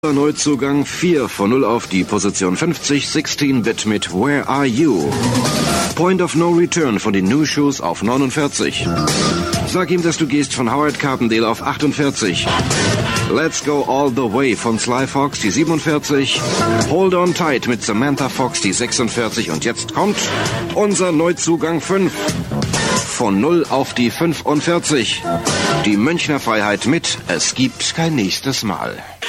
Neuzugang 4 von 0 auf die Position 50, 16-Bit mit Where Are You? Point of No Return von den New Shoes auf 49. Sag ihm, dass du gehst von Howard Carpendale auf 48. Let's Go All the Way von Sly Fox, die 47. Hold On Tight mit Samantha Fox, die 46. Und jetzt kommt unser Neuzugang 5. Von 0 auf die 45. Die Münchner Freiheit mit Es gibt kein nächstes Mal.